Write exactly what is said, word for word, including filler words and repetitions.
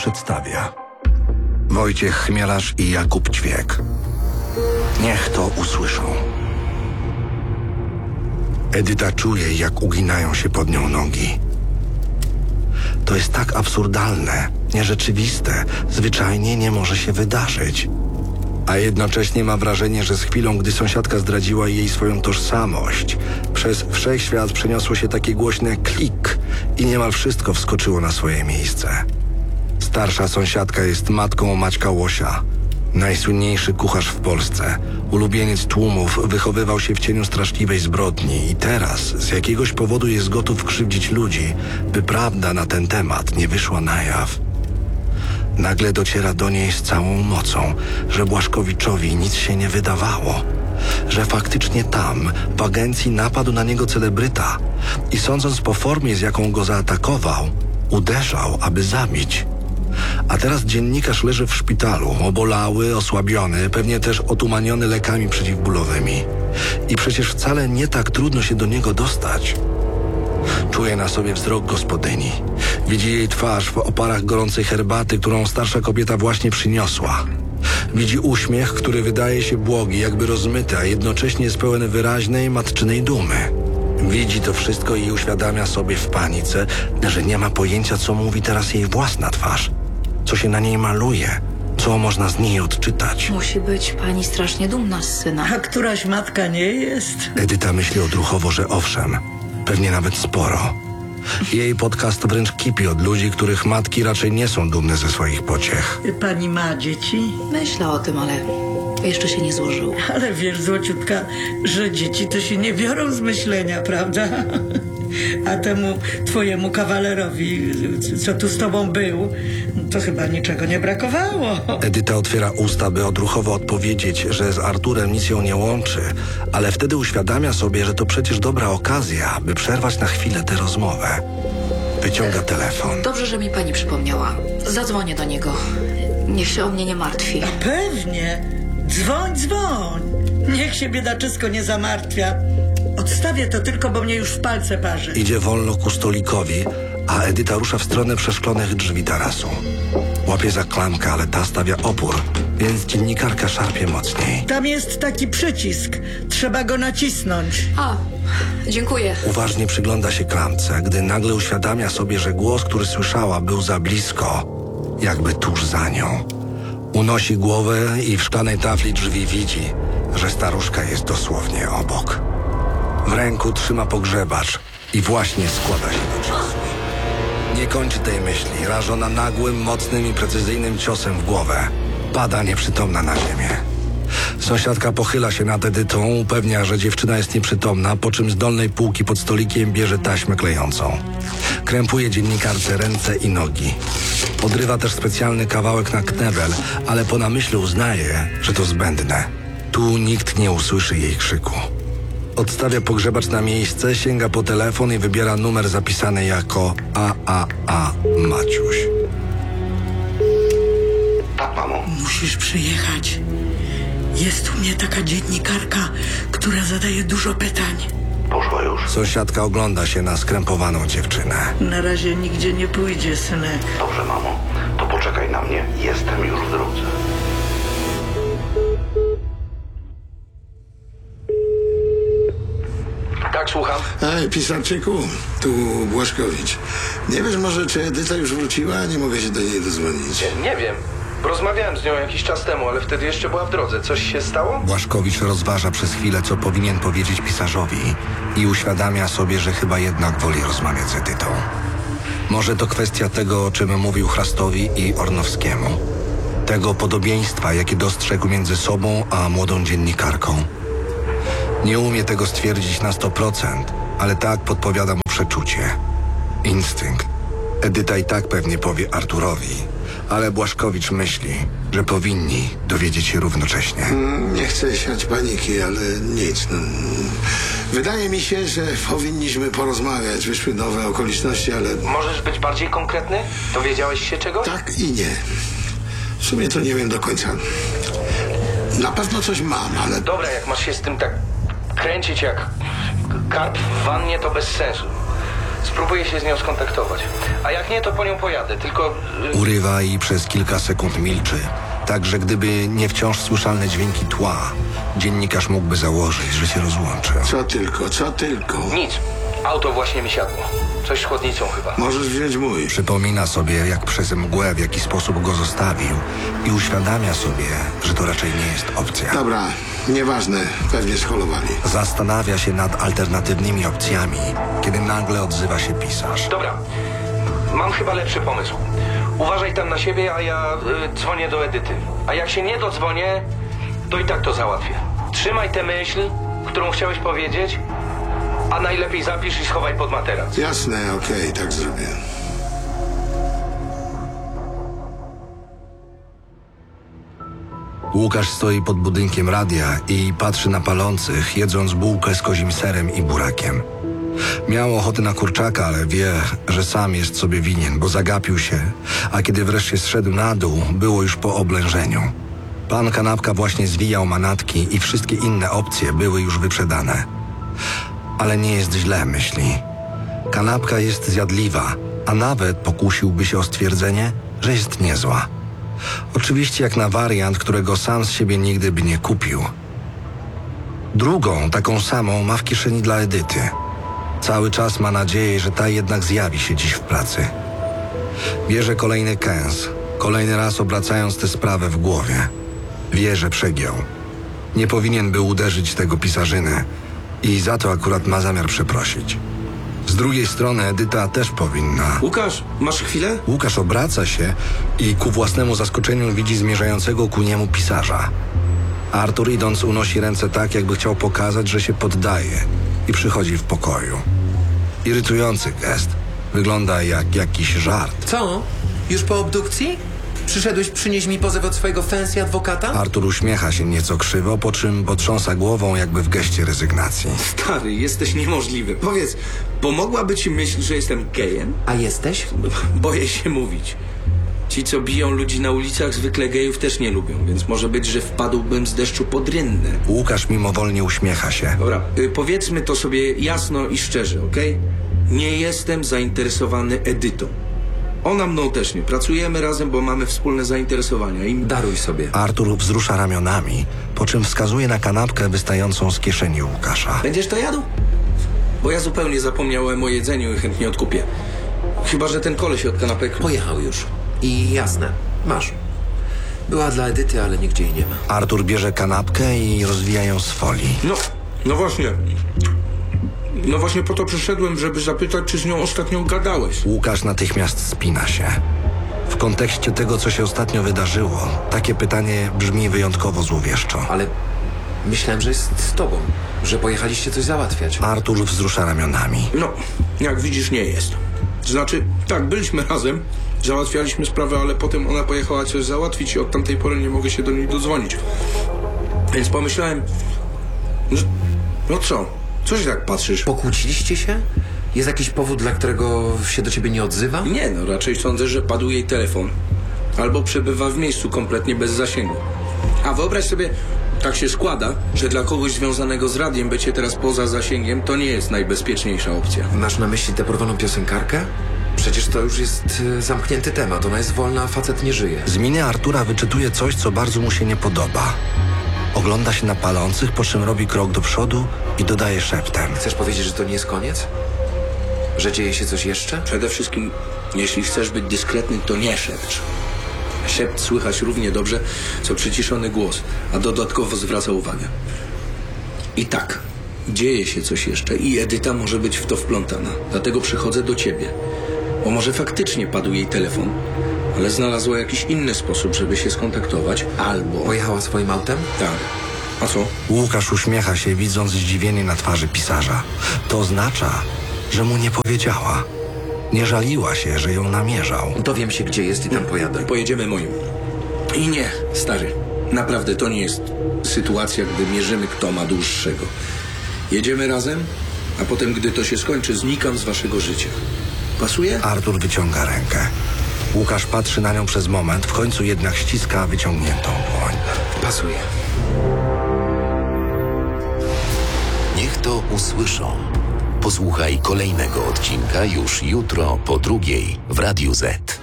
przedstawia Wojciech Chmielarz i Jakub Ćwiek. Niech to usłyszą. Edyta czuje, jak uginają się pod nią nogi. To jest tak absurdalne, nierzeczywiste, zwyczajnie nie może się wydarzyć. A jednocześnie ma wrażenie, że z chwilą, gdy sąsiadka zdradziła jej swoją tożsamość, przez wszechświat przeniosło się takie głośne klik i niemal wszystko wskoczyło na swoje miejsce. Starsza sąsiadka jest matką Maćka Łosia. Najsłynniejszy kucharz w Polsce, ulubieniec tłumów, wychowywał się w cieniu straszliwej zbrodni i teraz z jakiegoś powodu jest gotów krzywdzić ludzi, by prawda na ten temat nie wyszła na jaw. Nagle dociera do niej z całą mocą, że Błaszkowiczowi nic się nie wydawało, że faktycznie tam, w agencji, napadł na niego celebryta i sądząc po formie, z jaką go zaatakował, uderzał, aby zabić. A teraz dziennikarz leży w szpitalu, obolały, osłabiony, pewnie też otumaniony lekami przeciwbólowymi. I przecież wcale nie tak trudno się do niego dostać. Czuje na sobie wzrok gospodyni. Widzi jej twarz w oparach gorącej herbaty, którą starsza kobieta właśnie przyniosła. Widzi uśmiech, który wydaje się błogi, jakby rozmyty, a jednocześnie jest pełen wyraźnej, matczynej dumy. Widzi to wszystko i uświadamia sobie w panice, że nie ma pojęcia, co mówi teraz jej własna twarz. Co się na niej maluje, co można z niej odczytać. Musi być pani strasznie dumna z syna. A któraś matka nie jest? Edyta myśli odruchowo, że owszem, pewnie nawet sporo. Jej podcast wręcz kipi od ludzi, których matki raczej nie są dumne ze swoich pociech. Pani ma dzieci? Myślę o tym, ale jeszcze się nie złożyło. Ale wiesz, złociutka, że dzieci to się nie biorą z myślenia, prawda? A temu twojemu kawalerowi, co tu z tobą był, to chyba niczego nie brakowało. Edyta otwiera usta, by odruchowo odpowiedzieć, że z Arturem nic ją nie łączy, ale wtedy uświadamia sobie, że to przecież dobra okazja, by przerwać na chwilę tę rozmowę. Wyciąga telefon. Dobrze, że mi pani przypomniała. Zadzwonię do niego. Niech się o mnie nie martwi. A pewnie. Dzwoń, dzwoń. Niech się biedaczysko nie zamartwia. Odstawię to tylko, bo mnie już w palce parzy. Idzie wolno ku stolikowi, a Edyta rusza w stronę przeszklonych drzwi tarasu. Łapie za klamkę, ale ta stawia opór, więc dziennikarka szarpie mocniej. Tam jest taki przycisk. Trzeba go nacisnąć. A, dziękuję. Uważnie przygląda się klamce, gdy nagle uświadamia sobie, że głos, który słyszała, był za blisko, jakby tuż za nią. Unosi głowę i w szklanej tafli drzwi widzi, że staruszka jest dosłownie obok. W ręku trzyma pogrzebacz i właśnie składa się do czasu. Nie kończy tej myśli, rażona nagłym, mocnym i precyzyjnym ciosem w głowę. Pada nieprzytomna na ziemię. Sąsiadka pochyla się nad Edytą, upewnia, że dziewczyna jest nieprzytomna, po czym z dolnej półki pod stolikiem bierze taśmę klejącą. Krępuje dziennikarce ręce i nogi. Odrywa też specjalny kawałek na knebel, ale po namyśle uznaje, że to zbędne. Tu nikt nie usłyszy jej krzyku. Odstawia pogrzebacz na miejsce, sięga po telefon i wybiera numer zapisany jako A A A Maciuś. Tak, mamo. Musisz przyjechać. Jest u mnie taka dziennikarka, która zadaje dużo pytań. Poszła już. Sąsiadka ogląda się na skrępowaną dziewczynę. Na razie nigdzie nie pójdzie, synek. Dobrze, mamo. To poczekaj na mnie. Jestem już w drodze. Tak, słucham. Ej, pisarczyku, tu Błaszkowicz. Nie wiesz może, czy Edyta już wróciła? Nie mogę się do niej dodzwonić. Nie, nie wiem. Rozmawiałem z nią jakiś czas temu, ale wtedy jeszcze była w drodze. Coś się stało? Błaszkowicz rozważa przez chwilę, co powinien powiedzieć pisarzowi i uświadamia sobie, że chyba jednak woli rozmawiać z Edytą. Może to kwestia tego, o czym mówił Chrastowi i Ornowskiemu. Tego podobieństwa, jakie dostrzegł między sobą a młodą dziennikarką. Nie umie tego stwierdzić na sto procent, ale tak podpowiada mu przeczucie. Instynkt. Edyta i tak pewnie powie Arturowi, ale Błaszkowicz myśli, że powinni dowiedzieć się równocześnie. Nie chcę siać paniki, ale nic. No. Wydaje mi się, że powinniśmy porozmawiać. Wyszły nowe okoliczności, ale... Możesz być bardziej konkretny? Dowiedziałeś się czegoś? Tak i nie. W sumie to nie wiem do końca. Na pewno coś mam, ale... Dobra, jak masz się z tym tak kręcić jak karp w wannie, to bez sensu. Spróbuję się z nią skontaktować. A jak nie, to po nią pojadę, tylko... y, Urywa i przez kilka sekund milczy, tak że gdyby nie wciąż słyszalne dźwięki tła, dziennikarz mógłby założyć, że się rozłączy. Co tylko, co tylko. Nic. Auto właśnie mi siadło. Coś z chłodnicą chyba. Możesz wziąć mój. Przypomina sobie, jak przez mgłę w jaki sposób go zostawił i uświadamia sobie, że to raczej nie jest opcja. Dobra, nieważne, pewnie scholowali. Zastanawia się nad alternatywnymi opcjami, kiedy nagle odzywa się pisarz. Dobra. Mam chyba lepszy pomysł. Uważaj tam na siebie, a ja y, dzwonię do Edyty. A jak się nie dodzwonię, to i tak to załatwię. Trzymaj tę myśl, którą chciałeś powiedzieć, a najlepiej zapisz i schowaj pod materac. Jasne, okej, tak zrobię. Łukasz stoi pod budynkiem radia i patrzy na palących, jedząc bułkę z kozim serem i burakiem. Miał ochotę na kurczaka, ale wie, że sam jest sobie winien, bo zagapił się, a kiedy wreszcie zszedł na dół, było już po oblężeniu. Pan Kanapka właśnie zwijał manatki i wszystkie inne opcje były już wyprzedane. Ale nie jest źle, myśli. Kanapka jest zjadliwa, a nawet pokusiłby się o stwierdzenie, że jest niezła. Oczywiście jak na wariant, którego sam z siebie nigdy by nie kupił. Drugą, taką samą, ma w kieszeni dla Edyty. Cały czas ma nadzieję, że ta jednak zjawi się dziś w pracy. Bierze kolejny kęs, kolejny raz obracając tę sprawę w głowie. Wie, że przegiął. Nie powinien był uderzyć tego pisarzynę i za to akurat ma zamiar przeprosić. Z drugiej strony Edyta też powinna. Łukasz, masz chwilę? Łukasz obraca się i ku własnemu zaskoczeniu widzi zmierzającego ku niemu pisarza. Artur idąc unosi ręce tak, jakby chciał pokazać, że się poddaje i przychodzi w pokoju. Irytujący gest. Wygląda jak jakiś żart. Co? Już po obdukcji? Przyszedłeś przynieść mi pozew od swojego fancy adwokata? Artur uśmiecha się nieco krzywo, po czym potrząsa głową jakby w geście rezygnacji. Stary, jesteś niemożliwy. Powiedz, pomogłaby ci myśl, że jestem gejem? A jesteś? Boję się mówić. Ci, co biją ludzi na ulicach, zwykle gejów też nie lubią, więc może być, że wpadłbym z deszczu pod rynnę. Łukasz mimowolnie uśmiecha się. Dobra, y, powiedzmy to sobie jasno i szczerze, okej? Nie jestem zainteresowany Edytą. Ona mną też nie. Pracujemy razem, bo mamy wspólne zainteresowania i... Daruj sobie. Artur wzrusza ramionami, po czym wskazuje na kanapkę wystającą z kieszeni Łukasza. Będziesz to jadł? Bo ja zupełnie zapomniałem o jedzeniu i chętnie odkupię. Chyba że ten koleś od kanapek... Pojechał już. I jasne, masz. Była dla Edyty, ale nigdzie jej nie ma. Artur bierze kanapkę i rozwija ją z folii. No, no właśnie. No właśnie po to przyszedłem, żeby zapytać, czy z nią ostatnio gadałeś. Łukasz natychmiast spina się. W kontekście tego, co się ostatnio wydarzyło, takie pytanie brzmi wyjątkowo złowieszczo. Ale myślałem, że jest z tobą, że pojechaliście coś załatwiać. Artur wzrusza ramionami. No, jak widzisz, nie jest. Znaczy, tak, byliśmy razem, załatwialiśmy sprawę, ale potem ona pojechała coś załatwić i od tamtej pory nie mogę się do niej dodzwonić. Więc pomyślałem, że... No co? Co się tak patrzysz? Pokłóciliście się? Jest jakiś powód, dla którego się do ciebie nie odzywa? Nie, no raczej sądzę, że padł jej telefon. Albo przebywa w miejscu kompletnie bez zasięgu. A wyobraź sobie, tak się składa, że dla kogoś związanego z radiem bycie teraz poza zasięgiem to nie jest najbezpieczniejsza opcja. Masz na myśli tę porwaną piosenkarkę? Przecież to już jest y, zamknięty temat. Ona jest wolna, a facet nie żyje. Z miny Artura wyczituje coś, co bardzo mu się nie podoba. Ogląda się na palących, po czym robi krok do przodu i dodaje szeptem. Chcesz powiedzieć, że to nie jest koniec? Że dzieje się coś jeszcze? Przede wszystkim, jeśli chcesz być dyskretny, to nie szepcz. Szept słychać równie dobrze, co przyciszony głos, a dodatkowo zwraca uwagę. I tak, dzieje się coś jeszcze i Edyta może być w to wplątana. Dlatego przychodzę do ciebie. Bo może faktycznie padł jej telefon, ale znalazła jakiś inny sposób, żeby się skontaktować, albo... Pojechała swoim autem? Tak. A co? Łukasz uśmiecha się, widząc zdziwienie na twarzy pisarza. To oznacza, że mu nie powiedziała. Nie żaliła się, że ją namierzał. Dowiem się, gdzie jest i tam pojadę. Pojedziemy moim. I nie, stary, naprawdę to nie jest sytuacja, gdy mierzymy, kto ma dłuższego. Jedziemy razem, a potem, gdy to się skończy, znikam z waszego życia. Pasuje? Artur wyciąga rękę. Łukasz patrzy na nią przez moment, w końcu jednak ściska wyciągniętą dłoń. Pasuje. Niech to usłyszą. Posłuchaj kolejnego odcinka już jutro po drugiej w Radiu Z.